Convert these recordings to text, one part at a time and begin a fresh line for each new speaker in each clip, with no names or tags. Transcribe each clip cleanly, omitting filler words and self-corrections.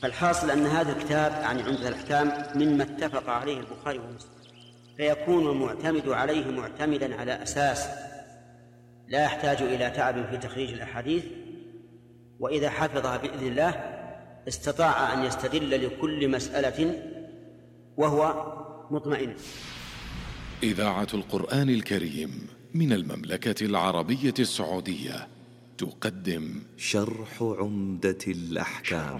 فالحاصل أن هذا الكتاب يعني عمدة الأحكام مما اتفق عليه البخاري ومسلم، فيكون المعتمد عليه معتمدا على أساس لا يحتاج إلى تعب في تخريج الأحاديث، وإذا حفظها بإذن الله استطاع أن يستدل لكل مسألة وهو مطمئن.
إذاعة القرآن الكريم من المملكة العربية السعودية تقدم
شرح عمدة الأحكام.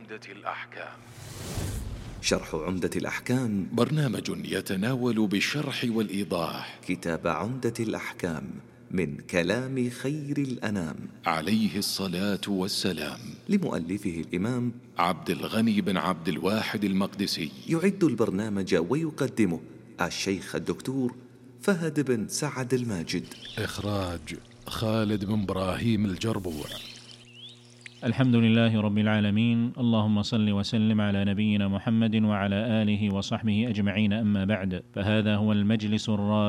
شرح عمدة الأحكام
برنامج يتناول بالشرح والإيضاح
كتاب عمدة الأحكام من كلام خير الأنام
عليه الصلاة والسلام،
لمؤلفه الإمام
عبد الغني بن عبد الواحد المقدسي.
يعد البرنامج ويقدمه الشيخ الدكتور فهد بن سعد الماجد.
إخراج خالد بن إبراهيم الجربوع.
الحمد لله رب العالمين، اللهم صل وسلم على نبينا محمد وعلى آله وصحبه أجمعين، أما بعد، فهذا هو المجلس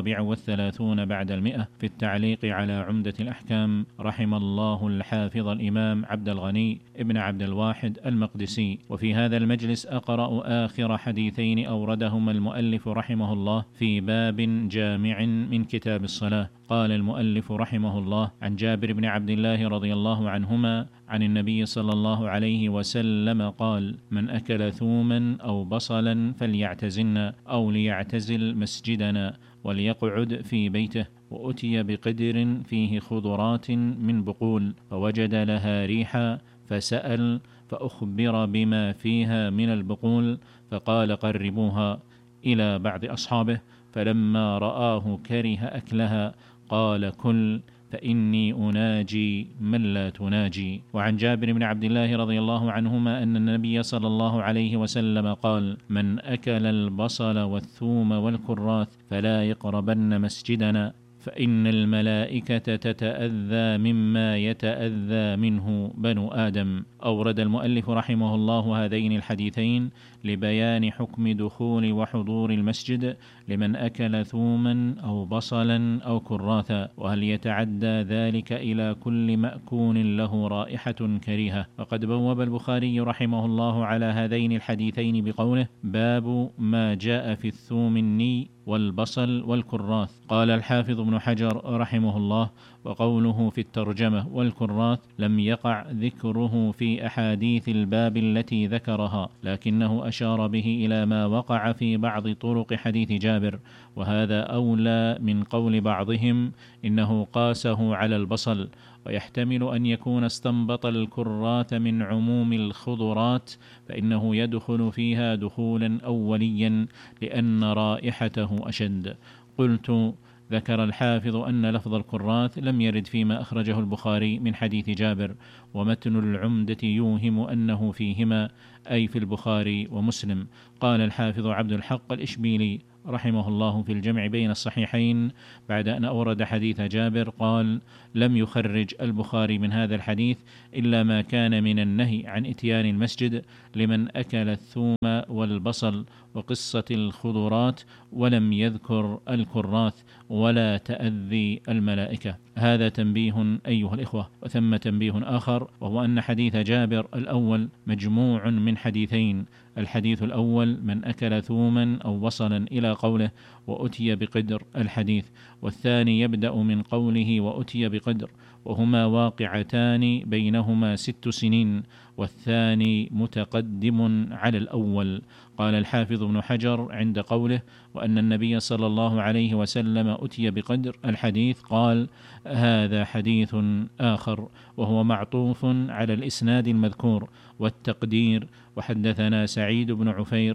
34 بعد 100 في التعليق على عمدة الأحكام، رحم الله الحافظ الإمام عبد الغني ابن عبد الواحد المقدسي. وفي هذا المجلس أقرأ آخر حديثين أوردهما المؤلف رحمه الله في باب جامع من كتاب الصلاة. قال المؤلف رحمه الله: عن جابر بن عبد الله رضي الله عنهما عن النبي صلى الله عليه وسلم قال: من أكل ثوما أو بصلا فليعتزلنا أو ليعتزل مسجدنا وليقعد في بيته. وأتي بقدر فيه خضرات من بقول فوجد لها ريحا فسأل فأخبر بما فيها من البقول فقال: قربوها إلى بعض أصحابه، فلما رآه كره أكلها قال: كل فإني أناجي من لا تناجي. وعن جابر بن عبد الله رضي الله عنهما أن النبي صلى الله عليه وسلم قال: من أكل البصل والثوم والكراث فلا يقربن مسجدنا، فإن الملائكة تتأذى مما يتأذى منه بنو آدم. أورد المؤلف رحمه الله هذين الحديثين لبيان حكم دخول وحضور المسجد لمن أكل ثوما أو بصلا أو كراثا، وهل يتعدى ذلك إلى كل مأكول له رائحة كريهة. وقد بوب البخاري رحمه الله على هذين الحديثين بقوله: باب ما جاء في الثوم الني والبصل والكراث. قال الحافظ ابن حجر رحمه الله: وقوله في الترجمة والكراث لم يقع ذكره في أحاديث الباب التي ذكرها، لكنه أشار به إلى ما وقع في بعض طرق حديث جابر، وهذا أولى من قول بعضهم إنه قاسه على البصل، ويحتمل أن يكون استنبط الكراث من عموم الخضرات، فإنه يدخل فيها دخولا أوليا لأن رائحته أشد. قلت: ذكر الحافظ أن لفظ الكراث لم يرد فيما أخرجه البخاري من حديث جابر، ومتن العمدة يوهم أنه فيهما، أي في البخاري ومسلم. قال الحافظ عبد الحق الإشبيلي رحمه الله في الجمع بين الصحيحين بعد أن أورد حديث جابر قال: لم يخرج البخاري من هذا الحديث إلا ما كان من النهي عن إتيان المسجد لمن أكل الثوم والبصل وقصة الخضرات، ولم يذكر الكراث ولا تأذي الملائكة. هذا تنبيه أيها الإخوة. وثم تنبيه آخر، وهو أن حديث جابر الأول مجموع من حديثين: الحديث الأول من أكل ثوما أو بصلا إلى قوله وأتي بقدر الحديث، والثاني يبدأ من قوله وأتي بقدر، وهما واقعتان بينهما 6 سنين، والثاني متقدم على الأول. قال الحافظ ابن حجر عند قوله وأن النبي صلى الله عليه وسلم أتي بقدر الحديث قال: هذا حديث آخر، وهو معطوف على الإسناد المذكور، والتقدير وحدثنا سعيد بن عفير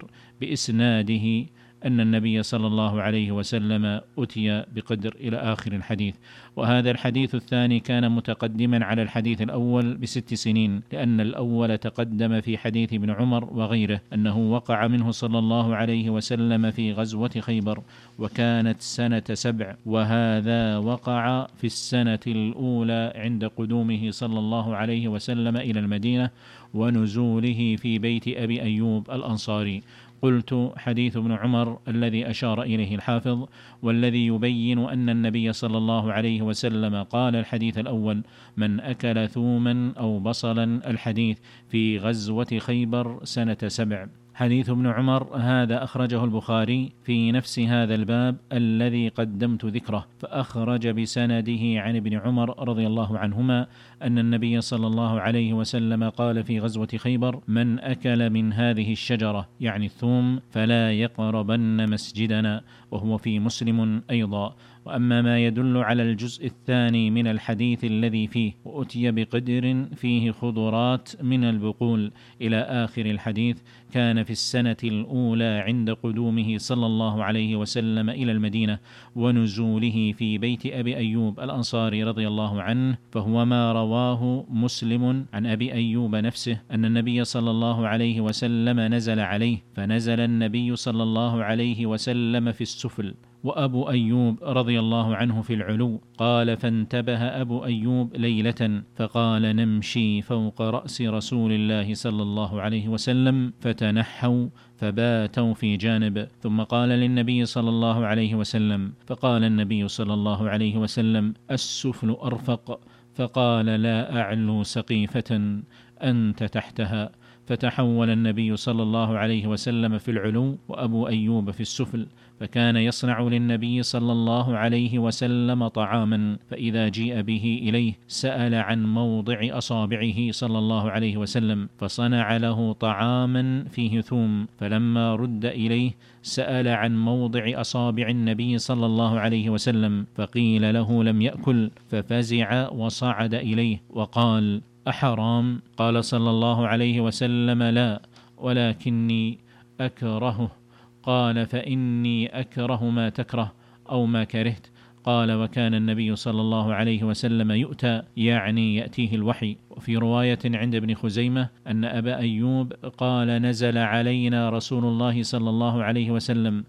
بإسناده أن النبي صلى الله عليه وسلم أتي بقدر إلى آخر الحديث. وهذا الحديث الثاني كان متقدما على الحديث الأول ب6 سنين، لأن الأول تقدم في حديث ابن عمر وغيره أنه وقع منه صلى الله عليه وسلم في غزوة خيبر، وكانت سنة 7، وهذا وقع في السنة الأولى عند قدومه صلى الله عليه وسلم إلى المدينة ونزوله في بيت أبي أيوب الأنصاري. قلت: حديث ابن عمر الذي أشار إليه الحافظ، والذي يبين أن النبي صلى الله عليه وسلم قال الحديث الأول: من أكل ثوما أو بصلا، الحديث في غزوة خيبر سنة 7. حديث ابن عمر هذا أخرجه البخاري في نفس هذا الباب الذي قدمت ذكره، فأخرج بسنده عن ابن عمر رضي الله عنهما أن النبي صلى الله عليه وسلم قال في غزوة خيبر: من أكل من هذه الشجرة، يعني الثوم، فلا يقربن مسجدنا، وهو في مسلم أيضا. وأما ما يدل على الجزء الثاني من الحديث الذي فيه: وأتي بقدر فيه خضرات من البقول إلى آخر الحديث، كان في السنة الأولى عند قدومه صلى الله عليه وسلم إلى المدينة ونزوله في بيت أبي أيوب الأنصاري رضي الله عنه، فهو ما رواه مسلم عن أبي أيوب نفسه أن النبي صلى الله عليه وسلم نزل عليه، فنزل النبي صلى الله عليه وسلم في السفل، وأبو أيوب رضي الله عنه في العلو. قال: فانتبه أبو أيوب ليلة فقال: نمشي فوق رأس رسول الله صلى الله عليه وسلم، فتنحوا فباتوا في جانب، ثم قال للنبي صلى الله عليه وسلم، فقال النبي صلى الله عليه وسلم: السفل أرفق، فقال: لا أعلو سقيفة أنت تحتها. فتحول النبي صلى الله عليه وسلم في العلو وأبو أيوب في السفل، فكان يصنع للنبي صلى الله عليه وسلم طعاما، فإذا جيء به إليه سأل عن موضع أصابعه صلى الله عليه وسلم، فصنع له طعاما فيه ثوم، فلما رد إليه سأل عن موضع أصابع النبي صلى الله عليه وسلم، فقيل له لم يأكل، ففزع وصعد إليه وقال: أحرام؟ قال صلى الله عليه وسلم: لا، ولكني أكرهه. قال: فإني أكره ما تكره أو ما كرهت. قال: وكان النبي صلى الله عليه وسلم يؤتى، يعني يأتيه الوحي. وفي رواية عند ابن خزيمة أن أبا أيوب قال: نزل علينا رسول الله صلى الله عليه وسلم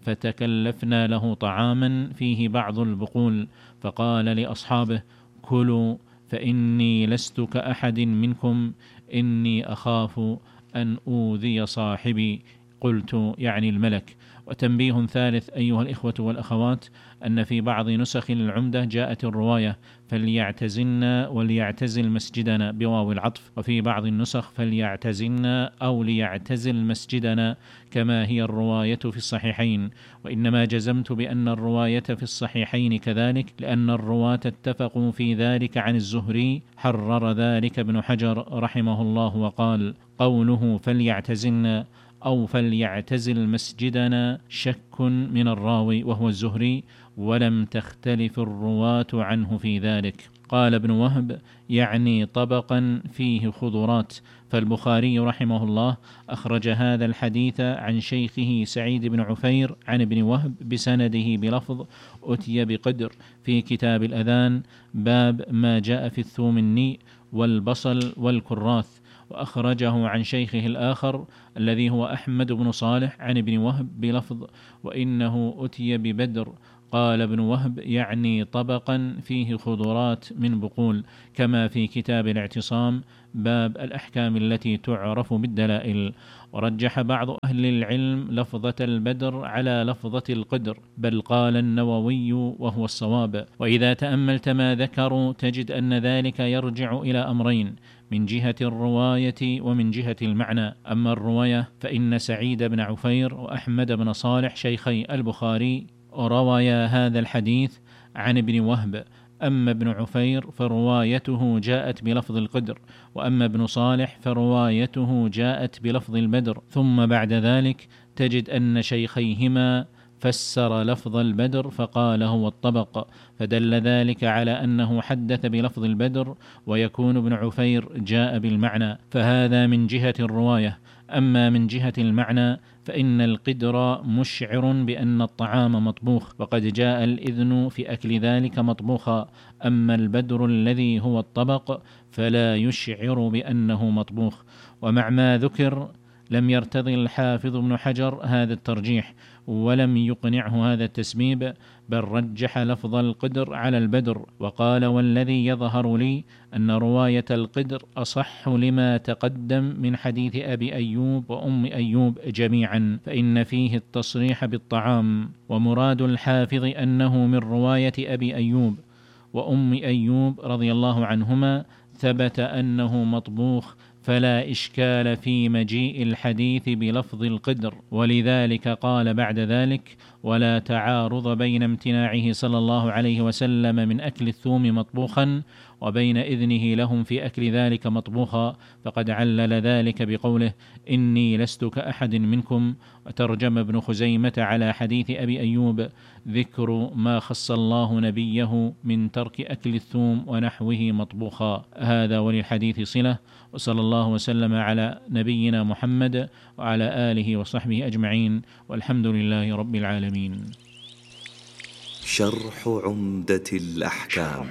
فتكلفنا له طعاما فيه بعض البقول، فقال لأصحابه: كلوا فإني لست كأحد منكم، إني أخاف أن أوذي صاحبي. قلت: يعني الملك. وتنبيه ثالث أيها الإخوة والأخوات، أن في بعض نسخ العمدة جاءت الرواية: فليعتزلنا وليعتزل مسجدنا بواو العطف، وفي بعض النسخ: فليعتزلنا أو ليعتزل مسجدنا، كما هي الرواية في الصحيحين. وإنما جزمت بأن الرواية في الصحيحين كذلك لأن الرواة اتفقوا في ذلك عن الزهري، حرر ذلك ابن حجر رحمه الله وقال: قوله فليعتزلنا أو فليعتزل مسجدنا شك من الراوي وهو الزهري، ولم تختلف الرواة عنه في ذلك. قال ابن وهب: يعني طبقا فيه خضرات. فالبخاري رحمه الله أخرج هذا الحديث عن شيخه سعيد بن عفير عن ابن وهب بسنده بلفظ: أتي بقدر، في كتاب الأذان، باب ما جاء في الثوم النيء والبصل والكراث. وأخرجه عن شيخه الآخر الذي هو أحمد بن صالح عن ابن وهب بلفظ: وإنه أتي ببدر. قال ابن وهب: يعني طبقا فيه خضرات من بقول، كما في كتاب الاعتصام، باب الأحكام التي تعرف بالدلائل. ورجح بعض أهل العلم لفظة البدر على لفظة القدر، بل قال النووي وهو الصواب. وإذا تأملت ما ذكروا تجد أن ذلك يرجع إلى أمرين: من جهة الرواية ومن جهة المعنى. أما الرواية فإن سعيد بن عفير وأحمد بن صالح شيخي البخاري روايا هذا الحديث عن ابن وهب. أما ابن عفير فروايته جاءت بلفظ القدر، وأما ابن صالح فروايته جاءت بلفظ البدر. ثم بعد ذلك تجد أن شيخيهما فسر لفظ البدر فقال هو الطبق، فدل ذلك على أنه حدث بلفظ البدر، ويكون ابن عفير جاء بالمعنى، فهذا من جهة الرواية. أما من جهة المعنى فإن القدر مشعر بأن الطعام مطبوخ، وقد جاء الإذن في أكل ذلك مطبوخا. أما البدر الذي هو الطبق فلا يشعر بأنه مطبوخ. ومع ما ذكر لم يرتضي الحافظ ابن حجر هذا الترجيح، ولم يقنعه هذا التسبيب، بل رجح لفظ القدر على البدر، وقال: والذي يظهر لي أن رواية القدر أصح لما تقدم من حديث أبي أيوب وأم أيوب جميعا، فإن فيه التصريح بالطعام، ومراد الحافظ أنه من رواية أبي أيوب وأم أيوب رضي الله عنهما ثبت أنه مطبوخ، فلا إشكال في مجيء الحديث بلفظ القدر. ولذلك قال بعد ذلك: ولا تعارض بين امتناعه صلى الله عليه وسلم من أكل الثوم مطبوخا وبين إذنه لهم في أكل ذلك مطبوخا، فقد علل ذلك بقوله: إني لست كأحد منكم. وترجم ابن خزيمة على حديث أبي أيوب: ذكر ما خص الله نبيه من ترك أكل الثوم ونحوه مطبوخا. هذا وللحديث صلة. وصلى الله وسلم على نبينا محمد وعلى آله وصحبه أجمعين، والحمد لله رب العالمين.
شرح عمدة الأحكام.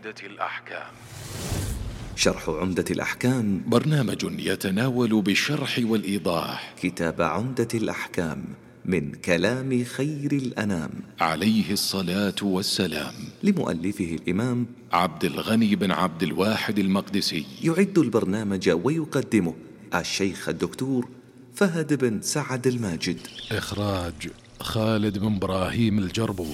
شرح عمدة الأحكام
برنامج يتناول بالشرح والإيضاح
كتاب عمدة الأحكام من كلام خير الأنام
عليه الصلاة والسلام،
لمؤلفه الإمام
عبد الغني بن عبد الواحد المقدسي.
يعد البرنامج ويقدمه الشيخ الدكتور فهد بن سعد الماجد.
إخراج خالد بن إبراهيم الجربوع.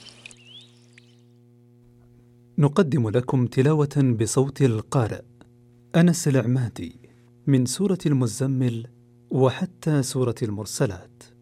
نقدم لكم تلاوة بصوت القارئ أنس العمادي من سورة المزمل وحتى سورة المرسلات.